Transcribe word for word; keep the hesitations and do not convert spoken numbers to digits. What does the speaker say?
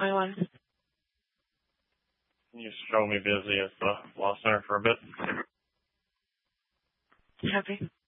twenty-one. Can you show me busy at the law center for a bit? Happy.